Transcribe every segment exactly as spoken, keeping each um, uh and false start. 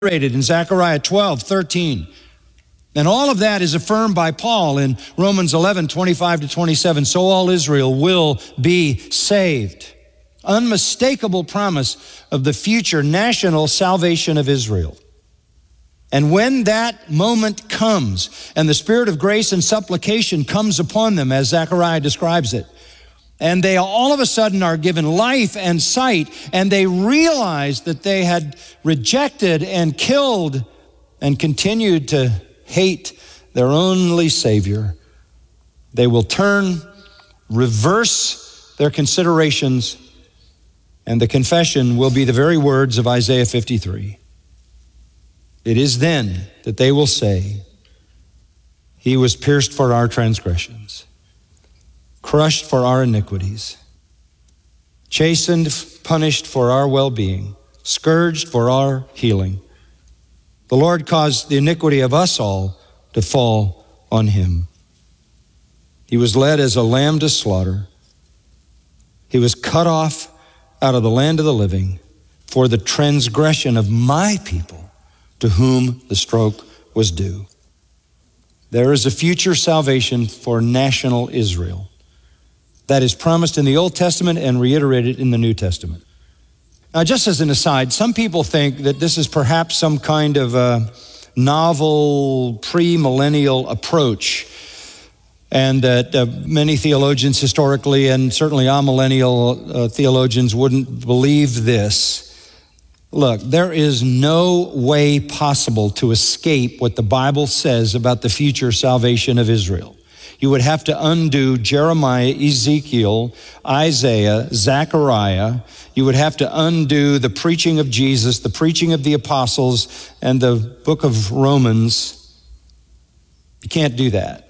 in Zechariah twelve, thirteen. And all of that is affirmed by Paul in Romans eleven, twenty-five to twenty-seven. So all Israel will be saved. Unmistakable promise of the future national salvation of Israel. And when that moment comes, and the spirit of grace and supplication comes upon them, as Zechariah describes it, and they all of a sudden are given life and sight, and they realize that they had rejected and killed and continued to hate their only Savior, they will turn, reverse their considerations, and the confession will be the very words of Isaiah fifty-three. It is then that they will say, He was pierced for our transgressions, crushed for our iniquities, chastened, punished for our well-being, scourged for our healing. The Lord caused the iniquity of us all to fall on Him. He was led as a lamb to slaughter. He was cut off out of the land of the living for the transgression of my people, to whom the stroke was due. There is a future salvation for national Israel that is promised in the Old Testament and reiterated in the New Testament. Now, just as an aside, some people think that this is perhaps some kind of a novel pre-millennial approach, and that uh, many theologians historically, and certainly amillennial uh, theologians, wouldn't believe this. Look, there is no way possible to escape what the Bible says about the future salvation of Israel. You would have to undo Jeremiah, Ezekiel, Isaiah, Zechariah. You would have to undo the preaching of Jesus, the preaching of the apostles, and the book of Romans. You can't do that.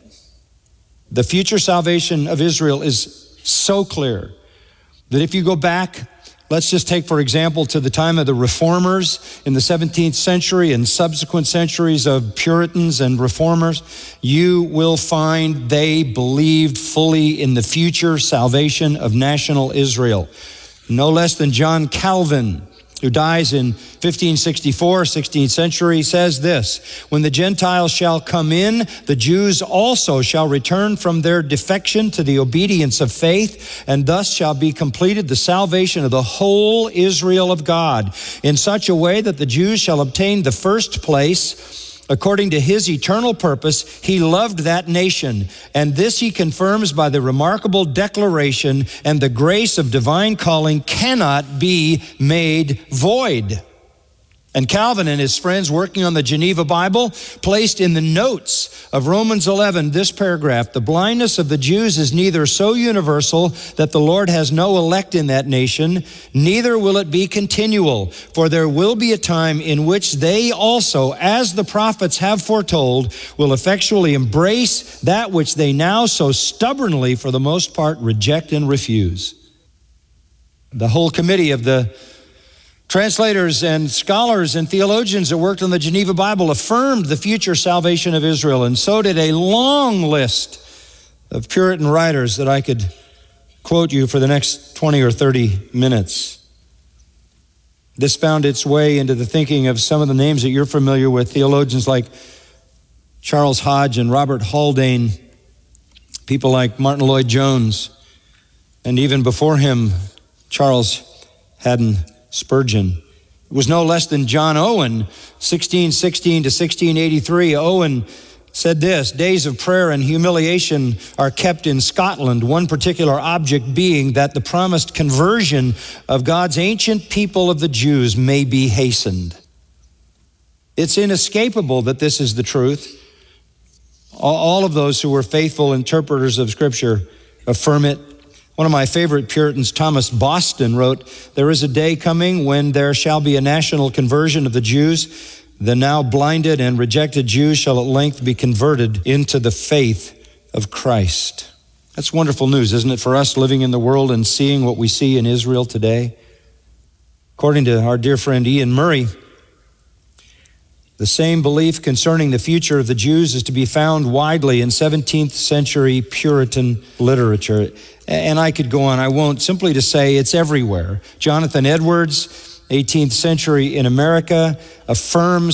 The future salvation of Israel is so clear that if you go back, let's just take, for example, to the time of the Reformers in the seventeenth century and subsequent centuries of Puritans and Reformers, you will find they believed fully in the future salvation of national Israel. No less than John Calvin, who dies in fifteen sixty-four, sixteenth century, says this: when the Gentiles shall come in, the Jews also shall return from their defection to the obedience of faith, and thus shall be completed the salvation of the whole Israel of God, in such a way that the Jews shall obtain the first place. According to His eternal purpose, He loved that nation, and this He confirms by the remarkable declaration, and the grace of divine calling cannot be made void. And Calvin and his friends working on the Geneva Bible placed in the notes of Romans eleven this paragraph: the blindness of the Jews is neither so universal that the Lord has no elect in that nation, neither will it be continual. For there will be a time in which they also, as the prophets have foretold, will effectually embrace that which they now so stubbornly, for the most part, reject and refuse. The whole committee of the translators and scholars and theologians that worked on the Geneva Bible affirmed the future salvation of Israel, and so did a long list of Puritan writers that I could quote you for the next twenty or thirty minutes. This found its way into the thinking of some of the names that you're familiar with, theologians like Charles Hodge and Robert Haldane, people like Martin Lloyd-Jones, and even before him, Charles Haddon Spurgeon. It was no less than John Owen, sixteen sixteen to sixteen eighty-three. Owen said this: days of prayer and humiliation are kept in Scotland, one particular object being that the promised conversion of God's ancient people of the Jews may be hastened. It's inescapable that this is the truth. All of those who were faithful interpreters of Scripture affirm it. One of my favorite Puritans, Thomas Boston, wrote, "There is a day coming when there shall be a national conversion of the Jews. The now blinded and rejected Jews shall at length be converted into the faith of Christ." That's wonderful news, isn't it, for us living in the world and seeing what we see in Israel today? According to our dear friend Ian Murray, the same belief concerning the future of the Jews is to be found widely in seventeenth century Puritan literature. And I could go on, I won't, simply to say it's everywhere. Jonathan Edwards eighteenth century in America, affirms